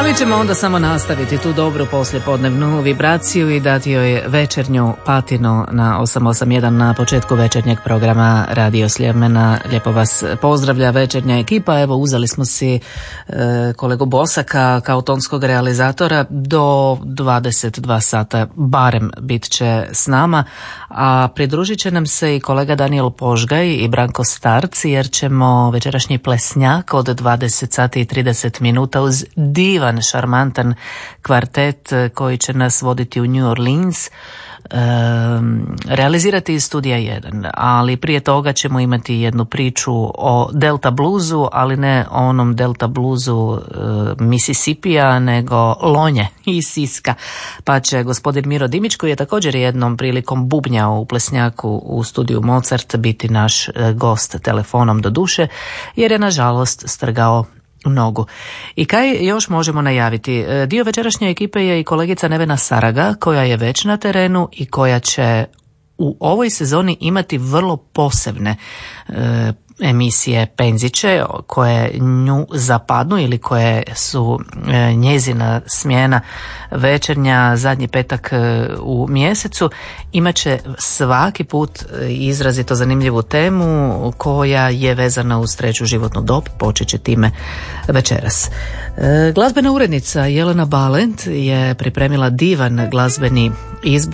mi ćemo onda samo nastaviti tu dobru poslijepodnevnu vibraciju i dati joj večernju patinu na 881 na početku večernjeg programa Radio Sljemena. Lijepo vas pozdravlja večernja ekipa. Evo, uzeli smo si kolegu Bosaka kao tonskog realizatora. Do 22 sata barem bit će s nama, a pridružit će nam se i kolega Daniel Požgaj i Branko Starc, jer ćemo večerašnji plesnjak od 20 sati i 30 minuta uz divan, šarmantan kvartet koji će nas voditi u New Orleans realizirati iz Studija 1, ali prije toga ćemo imati jednu priču o Delta bluzu, ali ne onom Delta bluzu Mississippija, nego Lonje i Siska, pa će gospodin Miro Dimić, koji je također jednom prilikom bubnjao u plesnjaku u studiju Mozart, biti naš gost telefonom do duše, jer je nažalost strgao nogu. I kaj još možemo najaviti? Dio večerašnje ekipe je i kolegica Nevena Saraga, koja je već na terenu i koja će u ovoj sezoni imati vrlo posebne emisije penziće koje nju zapadnu ili koje su njezina smjena večernja zadnji petak u mjesecu. Imaće svaki put izrazito zanimljivu temu koja je vezana uz treću životnu dob. Počet će time večeras. Glazbena urednica Jelena Balent je pripremila divan glazbeni izbor